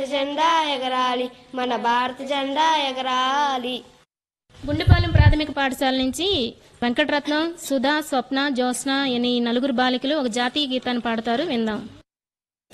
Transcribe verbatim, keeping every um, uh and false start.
జెండా ఎగరాలి, మన భారత జెండా ఎగరాలి. గుండెపాలెం ప్రాథమిక పాఠశాల నుంచి వెంకటరత్నం, సుధా, స్వప్న, జ్యోత్స్న అనే నలుగురు బాలికలు ఒక జాతీయ గీతాన్ని పాడతారు, విందాం.